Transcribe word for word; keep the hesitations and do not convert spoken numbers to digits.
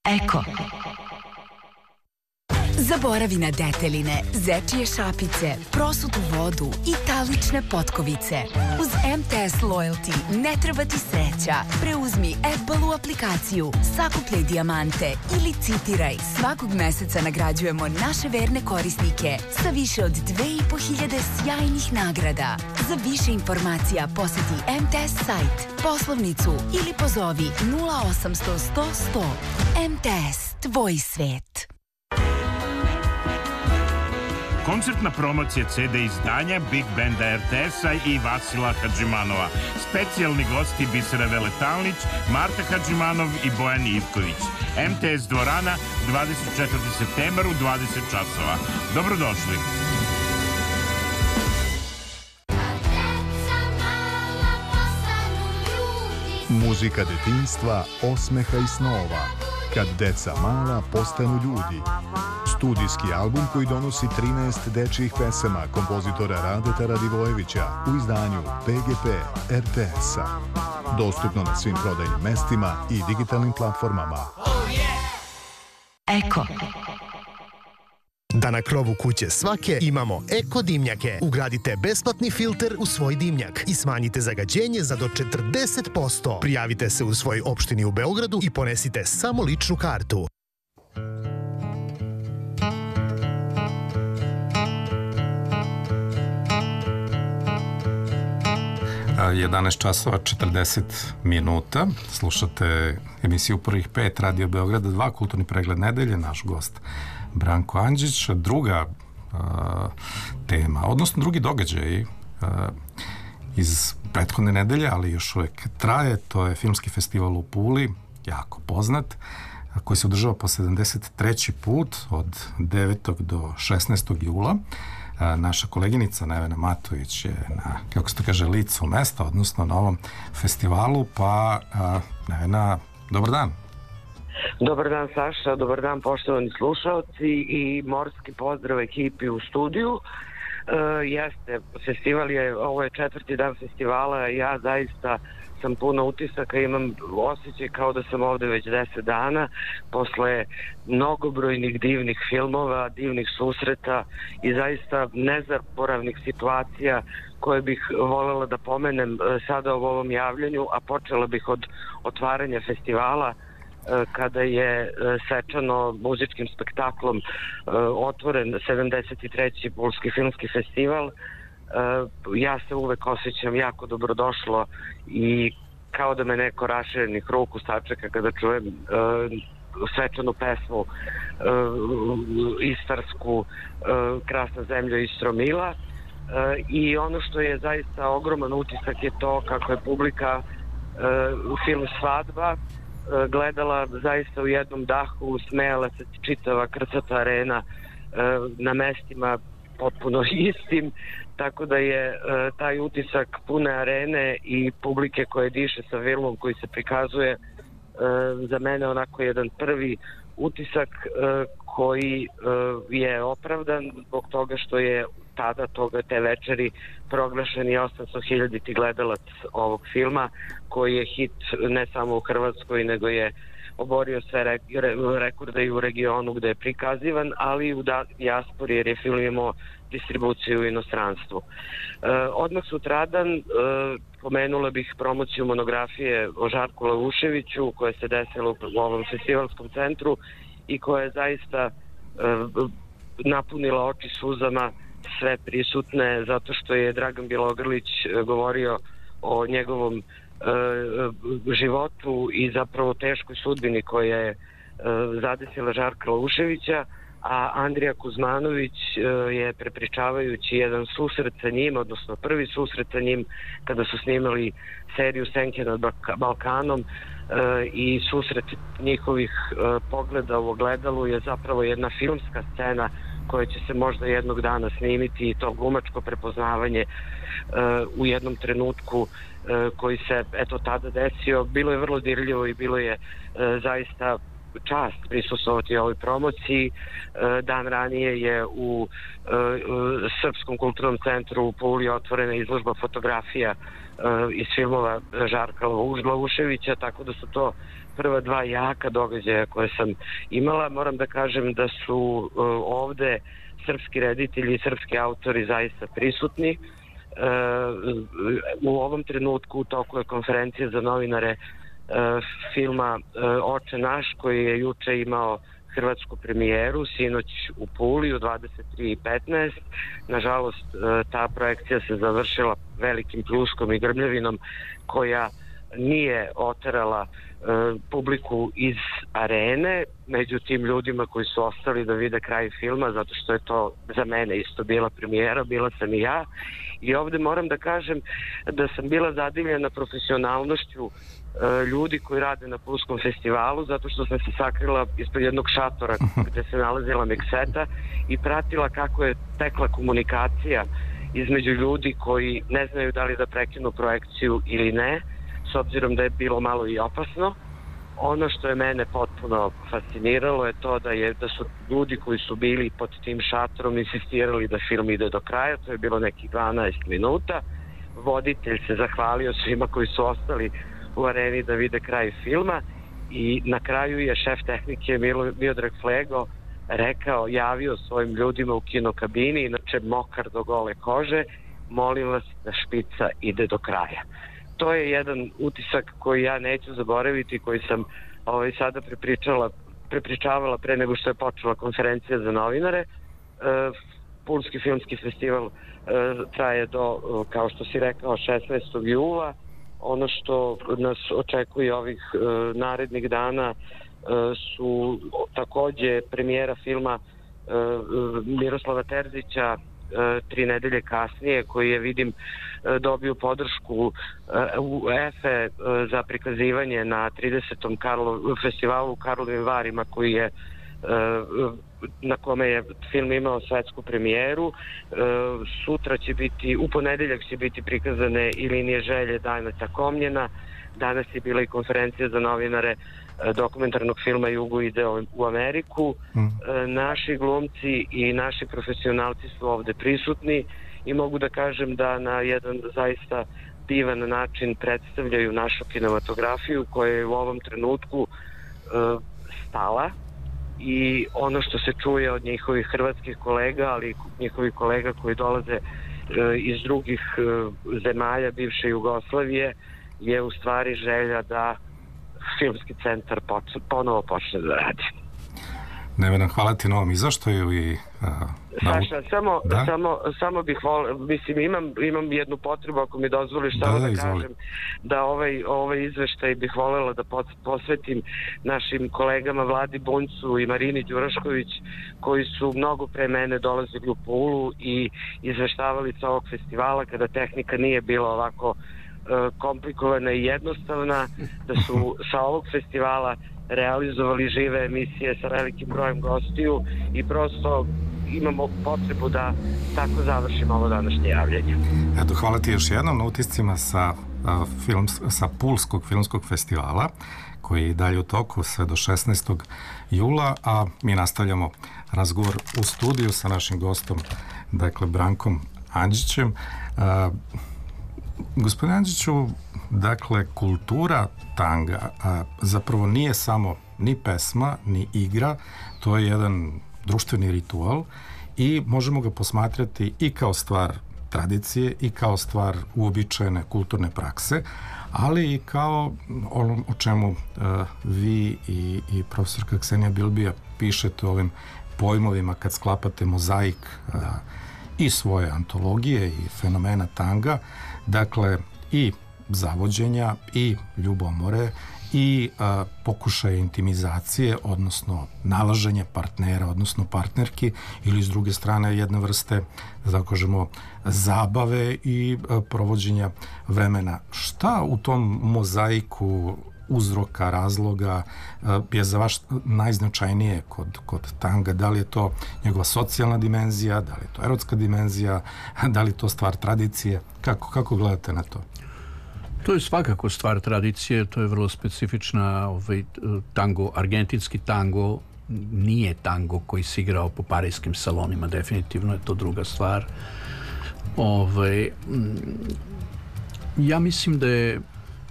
Eko. Zaboravi na deteline, zečije šapice, prosutu vodu i talične potkovice. Uz M T S Loyalty ne treba ti sreća. Preuzmi AdBaloo aplikaciju, sakupljaj dijamante ili citiraj. Svakog meseca nagrađujemo naše verne korisnike sa više od dve i po hiljade sjajnih nagrada. Za više informacija poseti M T S sajt, poslovnicu ili pozovi nula osamsto sto sto. M T S, tvoj svet. Koncertna promocija C D izdanja Big Banda R T S-a i Vasila Hadžimanova. Specijalni gosti Bisera Veletalnić, Marta Hadžimanov i Bojan Ivković. M T S dvorana, dvadeset četvrti septembar u dvadeset časova. Dobrodošli. Muzika detinjstva, osmeha i snova. Kad deca mala postanu ljudi. Studijski album koji donosi trinaest dečjih pesama kompozitora Radeta Radivojevića u izdanju P G P R T S-a. Dostupno na svim prodajnim mestima i digitalnim platformama. Eko. Da na krovu kuće svake imamo eko dimnjake. Ugradite besplatni filter u svoj dimnjak i smanjite zagađenje za do četrdeset posto. Prijavite se u svojoj opštini u Beogradu i ponesite samo ličnu kartu. jedanaest časova četrdeset minuta. Slušate emisiju Prvih pet Radio Beograda dva, kulturni pregled nedelje, naš gost Branko Andžić. Druga uh, tema, odnosno drugi događaj uh, iz prethodne nedelje, ali još uvek traje, to je filmski festival u Puli, jako poznat, koji se održava po sedamdeset treći put od devetog do šesnaestog jula. Naša koleginica Nevena Matović je na, kako se to kaže, licu mesta, odnosno na ovom festivalu, pa Nevena, dobar dan. Dobar dan Saša, dobar dan poštovani slušalci i morski pozdrav ekipi u studiju. E, jeste, festival je, ovo je četvrti dan festivala, ja zaista sam puno utisaka, imam osjećaj kao da sam ovde već deset dana, posle mnogobrojnih divnih filmova, divnih susreta i zaista nezaboravnih situacija koje bih voljela da pomenem sada u ovom javljanju, a počela bih od otvaranja festivala, kada je svečano muzičkim spektaklom otvoren sedamdeset treći Pulski filmski festival. Ja se uvek osjećam jako dobrodošlo i kao da me neko raširenih ruku sačeka kada čujem svečanu pesmu istarsku Krasna zemlja iz Stromila. I ono što je zaista ogroman utisak je to kako je publika film Svadba gledala zaista u jednom dahu, smejala se čitava krcata arena na mestima potpuno istim, tako da je uh, taj utisak pune arene i publike koje diše sa filmom koji se prikazuje uh, za mene onako jedan prvi utisak uh, koji uh, je opravdan zbog toga što je tada toga te večeri proglašen i osamsto hiljaditi gledalac ovog filma koji je hit ne samo u Hrvatskoj nego je oborio sve re, re, rekorde i u regionu gde je prikazivan, ali i u dijaspori jer je film imao distribuciju u inostranstvu. E, odmah sutradan e, pomenula bih promociju monografije o Žarku Lavuševiću koja se desila u ovom festivalskom centru i koja je zaista e, napunila oči suzama sve prisutne zato što je Dragan Bjelogrlić govorio o njegovom E, životu i zapravo teškoj sudbini koja je e, zadesila Žarka Lavuševića, a Andrija Kuzmanović e, je prepričavajući jedan susret sa njim, odnosno prvi susret sa njim kada su snimali seriju Senke nad Balkanom e, i susret njihovih e, pogleda u ogledalu je zapravo jedna filmska scena koja će se možda jednog dana snimiti i to glumačko prepoznavanje uh, u jednom trenutku uh, koji se eto tada desio. Bilo je vrlo dirljivo i bilo je uh, zaista čast prisustvovati ovoj promociji. Uh, dan ranije je u uh, Srpskom kulturnom centru u Puli otvorena izložba fotografija uh, iz filmova Žarka Lavuševića, tako da su to prva dva jaka događaja koje sam imala. Moram da kažem da su uh, ovde srpski reditelji i srpski autori zaista prisutni. Uh, u ovom trenutku u toku je konferencija za novinare uh, filma uh, Oče naš, koji je juče imao hrvatsku premijeru, sinoć u Puli u dvadeset tri i petnaest. Nažalost, ta projekcija se završila velikim pljuskom i grmljavinom koja nije oterala publiku iz arene, među tim ljudima koji su ostali da vide kraj filma, zato što je to za mene isto bila premijera, bila sam i ja. I ovde moram da kažem da sam bila zadivljena profesionalnošću ljudi koji rade na Pulskom festivalu, zato što sam se sakrila ispred jednog šatora gde se nalazila mikseta i pratila kako je tekla komunikacija između ljudi koji ne znaju da li da prekinu projekciju ili ne, s obzirom da je bilo malo i opasno. Ono što je mene potpuno fasciniralo je to da, je, da su ljudi koji su bili pod tim šatorom insistirali da film ide do kraja, to je bilo nekih dvanaest minuta. Voditelj se zahvalio svima koji su ostali u areni da vide kraj filma i na kraju je šef tehnike Miodrag Flego rekao, javio svojim ljudima u kinokabini, inače mokar do gole kože, molim vas da špica ide do kraja. To je jedan utisak koji ja neću zaboraviti, koji sam ovaj, sada prepričala, prepričavala pre nego što je počela konferencija za novinare. E, Pulski filmski festival e, traje do, kao što si rekao, šesnaestog jula. Ono što nas očekuje ovih e, narednih dana e, su takođe premijera filma e, Miroslava Terzića e, tri nedelje kasnije, koji je, vidim, e, dobio podršku e, u E F E e, za prikazivanje na tridesetom Karlo, festivalu u Karlovim Varima, koji je na kome je film imao svetsku premijeru. Sutra će biti, u ponedeljak će biti prikazane i Linije želje Dajneta Komnjena. Danas je bila i konferencija za novinare dokumentarnog filma Jugo ide u Ameriku. Mm. Naši glumci i naši profesionalci su ovde prisutni i mogu da kažem da na jedan zaista divan način predstavljaju našu kinematografiju koja je u ovom trenutku stala. I ono što se čuje od njihovih hrvatskih kolega, ali i njihovih kolega koji dolaze e, iz drugih e, zemalja bivše Jugoslavije, je u stvari želja da filmski centar poč- ponovo počne da radi. Nevena, hvala ti na ovom izveštaju i... A, Saša, samo, da? samo, samo bih volio, mislim, imam, imam jednu potrebu, ako mi dozvoliš, da, samo da, da kažem da ovaj, ovaj izveštaj bih voljela da posvetim našim kolegama Vladi Bunjcu i Marini Đurašković, koji su mnogo pre mene dolazili u Pulu i izveštavali sa ovog festivala kada tehnika nije bila ovako uh, komplikovana i jednostavna, da su sa ovog festivala realizovali žive emisije sa velikim brojem gostiju i prosto imamo potrebu da tako završimo ovo današnje javljanje. Eto, hvala ti još jednom na utiscima sa, a, film, sa Pulskog filmskog festivala, koji je dalje u toku sve do šesnaestog jula, a mi nastavljamo razgovor u studiju sa našim gostom, dakle, Brankom Andžićem. A, gospodin Andžiću, dakle, kultura tanga a, zapravo nije samo ni pesma, ni igra, to je jedan društveni ritual i možemo ga posmatrati i kao stvar tradicije i kao stvar uobičajene kulturne prakse, ali i kao ono o čemu uh, vi i, i profesorka Ksenija Bilbija pišete o ovim pojmovima kad sklapate mozaik uh, i svoje antologije i fenomena tanga, dakle i zavođenja i ljubomore i a, pokušaje intimizacije, odnosno nalaženje partnera, odnosno partnerki, ili s druge strane jedne vrste, da kažemo, zabave i a, provođenja vremena. Šta u tom mozaiku uzroka, razloga a, je za vaš najznačajnije kod, kod tanga? Da li je to njegova socijalna dimenzija, da li je to erotska dimenzija, da li je to stvar tradicije? Kako, kako gledate na to? To je svakako stvar tradicije, to je vrlo specifična ovaj, tango, argentinski tango nije tango koji se igrao po parijskim salonima, definitivno je to druga stvar. Ovaj, ja mislim da je